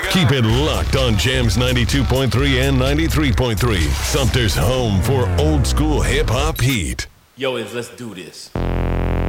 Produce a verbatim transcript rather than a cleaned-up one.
Keep it locked on Jams ninety-two point three and ninety-three point three. Sumter's home for old school hip hop heat. Yo, is let's do this.